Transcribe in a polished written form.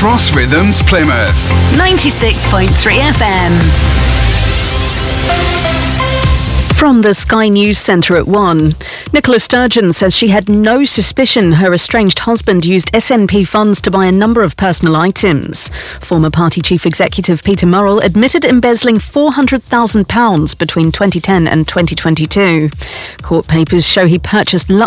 Cross Rhythms Plymouth. 96.3 FM. From the Sky News Centre at 1, Nicola Sturgeon says she had no suspicion her estranged husband used SNP funds to buy a number of personal items. Former party chief executive Peter Murrell admitted embezzling £400,000 between 2010 and 2022. Court papers show he purchased luxury